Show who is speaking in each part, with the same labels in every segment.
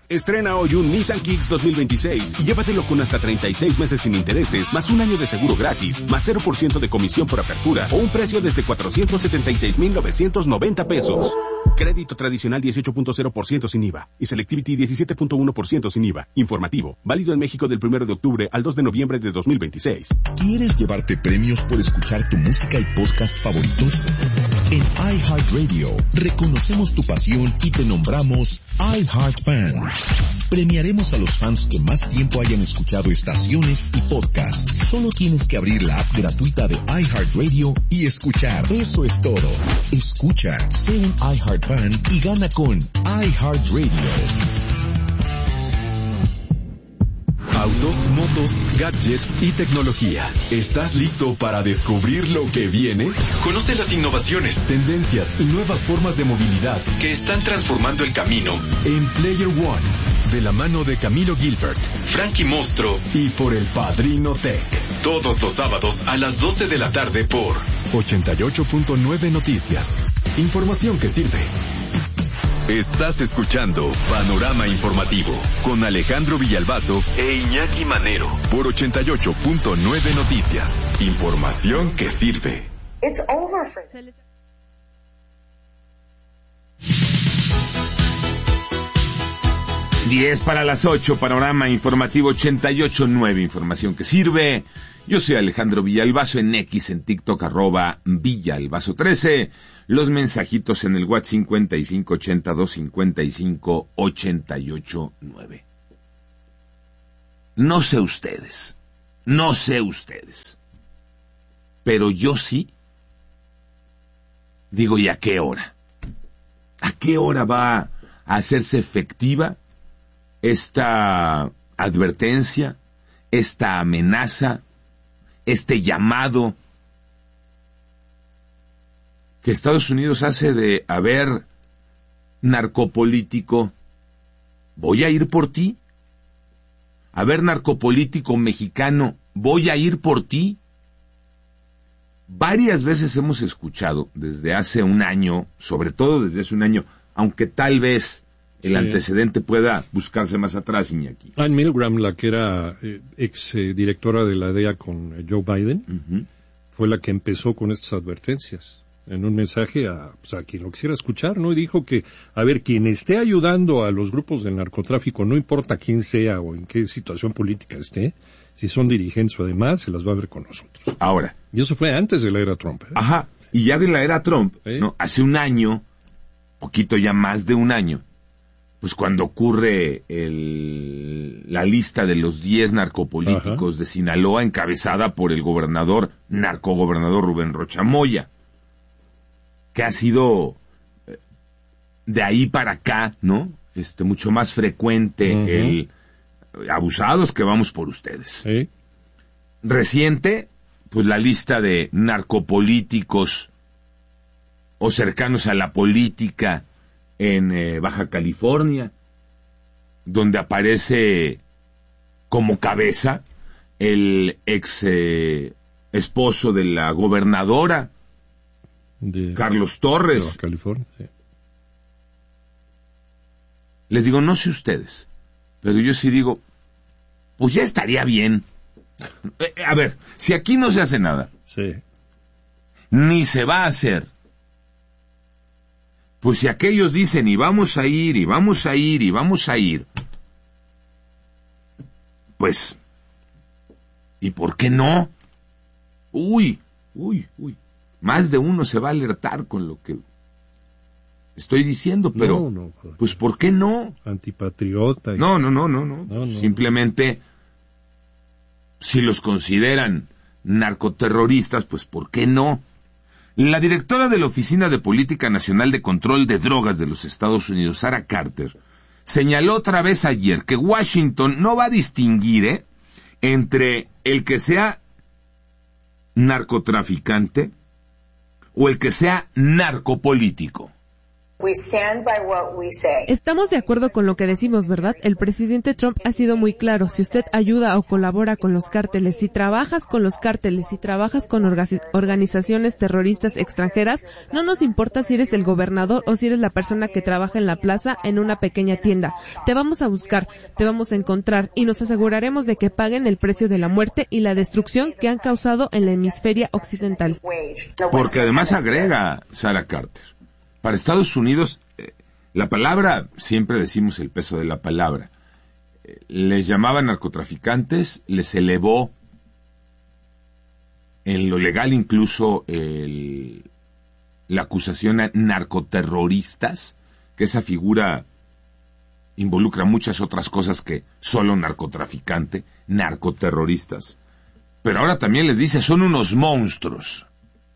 Speaker 1: Estrena hoy un Nissan Kicks 2026 y llévatelo con hasta 36 meses sin intereses, más un año de seguro gratis, más 0% de comisión por apertura o un precio desde 476,990 pesos. Crédito tradicional 18.0% sin IVA y Selectivity 17.1% sin IVA. Informativo. Válido en México del 1 de octubre al 2 de noviembre de 2026.
Speaker 2: ¿Quieres llevarte premios por escuchar tu música y podcast favoritos? En iHeartRadio reconocemos tu pasión y te nombramos iHeartFan. Premiaremos a los fans que más tiempo hayan escuchado estaciones y podcasts. Solo tienes que abrir la app gratuita de iHeartRadio y escuchar. Eso es todo. Escucha, sé un iHeartFan y gana con iHeartRadio.
Speaker 3: Autos, motos, gadgets y tecnología. ¿Estás listo para descubrir lo que viene? Conoce las innovaciones, tendencias y nuevas formas de movilidad que están transformando el camino en Player One, de la mano de Camilo Gilbert, Frankie Mostro y por el Padrino Tech. Todos los sábados a las 12 de la tarde por 88.9 Noticias. Información que sirve. Estás escuchando Panorama Informativo con Alejandro Villalbazo e Iñaki Manero por 88.9 Noticias. Información que sirve.
Speaker 4: It's over for
Speaker 5: 10 para las 8, Panorama Informativo 88.9, información que sirve. Yo soy Alejandro Villalbazo, en X, en TikTok, @Villalbazo13. Los mensajitos en el WhatsApp 5582558889. No sé ustedes, pero yo sí digo, ¿y a qué hora? ¿A qué hora va a hacerse efectiva esta advertencia, esta amenaza, este llamado que Estados Unidos hace de, a ver, narcopolítico, voy a ir por ti? A ver, narcopolítico mexicano, voy a ir por ti. Varias veces hemos escuchado desde hace un año, sobre todo desde hace un año, aunque tal vez el antecedente pueda buscarse más atrás, Iñaki.
Speaker 6: Ann Milgram, la que era ex directora de la DEA con Joe Biden, fue la que empezó con estas advertencias en un mensaje a quien lo quisiera escuchar, ¿no? Y dijo que, a ver, quien esté ayudando a los grupos del narcotráfico, no importa quién sea o en qué situación política esté, si son dirigentes o demás, se las va a ver con nosotros.
Speaker 5: Ahora.
Speaker 6: Y eso fue antes de la era Trump.
Speaker 5: Ajá. Y ya de la era Trump, ¿no? Hace un año, poquito ya más de un año, pues cuando ocurre la lista de los 10 narcopolíticos de Sinaloa, encabezada por el narcogobernador Rubén Rocha Moya, que ha sido de ahí para acá, ¿no? Mucho más frecuente el abusados que vamos por ustedes.
Speaker 6: Sí.
Speaker 5: Reciente, pues la lista de narcopolíticos o cercanos a la política en Baja California, donde aparece como cabeza el ex esposo de la gobernadora, Carlos Torres.
Speaker 6: De Baja California, sí.
Speaker 5: Les digo, no sé ustedes, pero yo sí digo, pues ya estaría bien. A ver, si aquí no se hace nada, ni se va a hacer, pues si aquellos dicen, y vamos a ir, y vamos a ir, y vamos a ir, pues, ¿y por qué no? Uy, más de uno se va a alertar con lo que estoy diciendo, pero, pues, ¿por qué no?
Speaker 6: Antipatriota.
Speaker 5: No. Simplemente, si los consideran narcoterroristas, pues, ¿por qué no? La directora de la Oficina de Política Nacional de Control de Drogas de los Estados Unidos, Sarah Carter, señaló otra vez ayer que Washington no va a distinguir entre el que sea narcotraficante o el que sea narcopolítico.
Speaker 4: Estamos de acuerdo con lo que decimos, ¿verdad? El presidente Trump ha sido muy claro. Si usted ayuda o colabora con los cárteles, si trabajas con los cárteles, si trabajas con organizaciones terroristas extranjeras, no nos importa si eres el gobernador o si eres la persona que trabaja en la plaza en una pequeña tienda. Te vamos a buscar, te vamos a encontrar y nos aseguraremos de que paguen el precio de la muerte y la destrucción que han causado en la hemisferia occidental.
Speaker 5: Porque además agrega Sarah Carter, para Estados Unidos, la palabra, siempre decimos el peso de la palabra, les llamaban narcotraficantes, les elevó en lo legal incluso la acusación a narcoterroristas, que esa figura involucra muchas otras cosas que solo narcotraficante, narcoterroristas. Pero ahora también les dice, son unos monstruos.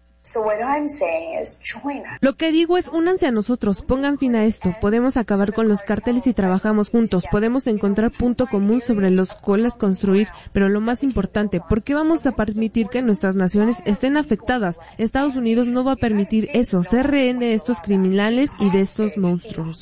Speaker 4: Lo que digo es, únanse a nosotros, pongan fin a esto. Podemos acabar con los cárteles si trabajamos juntos. Podemos encontrar punto común sobre los cuales construir. Pero lo más importante, ¿por qué vamos a permitir que nuestras naciones estén afectadas? Estados Unidos no va a permitir eso, ser rehén de estos criminales y de estos monstruos.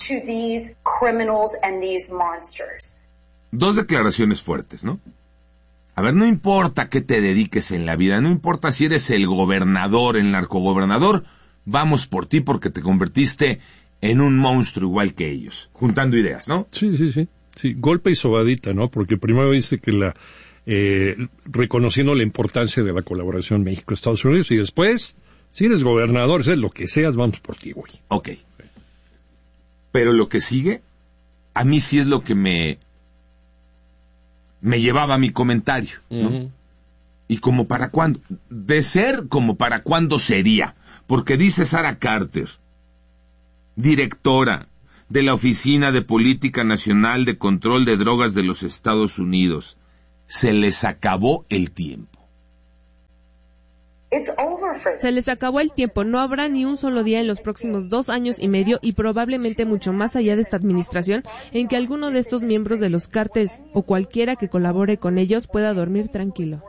Speaker 5: Dos declaraciones fuertes, ¿no? A ver, no importa qué te dediques en la vida, no importa si eres el gobernador, el narcogobernador, vamos por ti porque te convertiste en un monstruo igual que ellos, juntando ideas, ¿no?
Speaker 6: Sí, golpe y sobadita, ¿no? Porque primero dice que reconociendo la importancia de la colaboración México-Estados Unidos y después, si eres gobernador, si eres lo que seas, vamos por ti, güey.
Speaker 5: Ok. Pero lo que sigue, a mí sí es lo que me llevaba a mi comentario, ¿no? Uh-huh. Y como para cuándo, de ser como para cuándo sería, porque dice Sarah Carter, directora de la Oficina de Política Nacional de Control de Drogas de los Estados Unidos, se les acabó el tiempo.
Speaker 4: Se les acabó el tiempo, no habrá ni un solo día en los próximos 2 años y medio y probablemente mucho más allá de esta administración en que alguno de estos miembros de los cárteles o cualquiera que colabore con ellos pueda dormir tranquilo.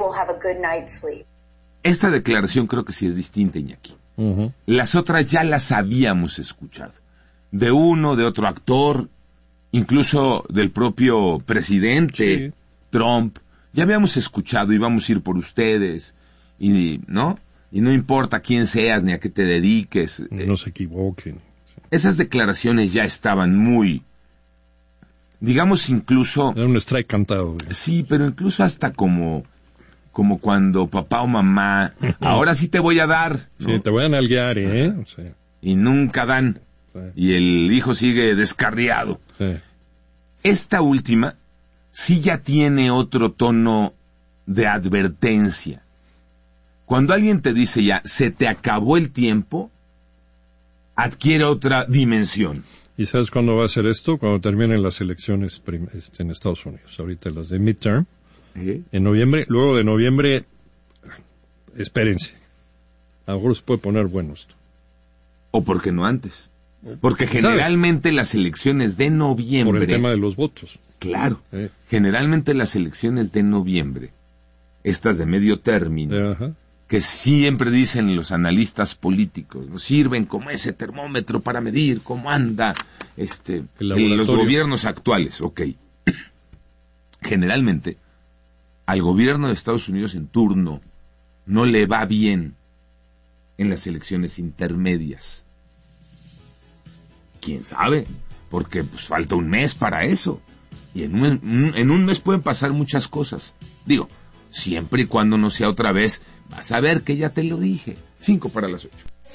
Speaker 5: Esta declaración creo que sí es distinta, Iñaki. Uh-huh. Las otras ya las habíamos escuchado. De uno, de otro actor, incluso del propio presidente Trump. Ya habíamos escuchado, íbamos a ir por ustedes. Y no importa quién seas ni a qué te dediques.
Speaker 6: No se equivoquen.
Speaker 5: Esas declaraciones ya estaban muy, digamos incluso...
Speaker 6: Era un strike cantado.
Speaker 5: Sí, pero incluso hasta como cuando papá o mamá, ahora sí te voy a dar, ¿no?
Speaker 6: Sí, te voy a nalguear, O sea.
Speaker 5: Y nunca dan. Sí. Y el hijo sigue descarriado. Sí. Esta última sí ya tiene otro tono de advertencia. Cuando alguien te dice ya, se te acabó el tiempo, adquiere otra dimensión.
Speaker 6: ¿Y sabes cuándo va a ser esto? Cuando terminen las elecciones en Estados Unidos. Ahorita las de midterm, en noviembre. Luego de noviembre, espérense. A lo mejor se puede poner bueno esto.
Speaker 5: ¿O por qué no antes? Porque generalmente las elecciones de noviembre...
Speaker 6: Por el tema de los votos.
Speaker 5: Claro. Generalmente las elecciones de noviembre, estas de medio término... Ajá. Que siempre dicen los analistas políticos, nos sirven como ese termómetro para medir cómo anda los gobiernos actuales. Ok. Generalmente, al gobierno de Estados Unidos en turno no le va bien en las elecciones intermedias. ¿Quién sabe? Porque pues falta un mes para eso. Y en un mes pueden pasar muchas cosas. Digo, siempre y cuando no sea otra vez... Vas a ver que ya te lo dije. 5 para las 8.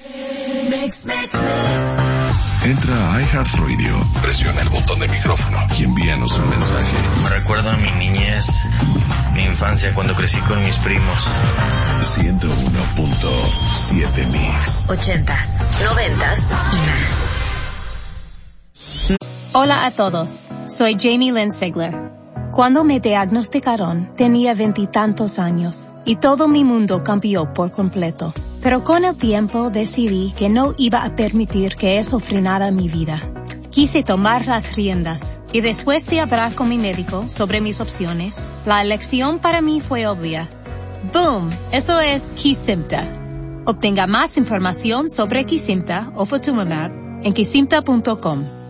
Speaker 2: Entra a iHeartRadio, presiona el botón de micrófono y envíanos un mensaje.
Speaker 7: Me recuerda a mi niñez, mi infancia cuando crecí con mis primos.
Speaker 2: 101.7 Mix.
Speaker 8: 80s, 90s y más.
Speaker 9: Hola a todos, soy Jamie Lynn Sigler. Cuando me diagnosticaron, tenía 20 y tantos años, y todo mi mundo cambió por completo. Pero con el tiempo decidí que no iba a permitir que eso frenara mi vida. Quise tomar las riendas, y después de hablar con mi médico sobre mis opciones, la elección para mí fue obvia. ¡Boom! Eso es Kesimpta. Obtenga más información sobre Kesimpta o Ofatumumab en Kisimta.com.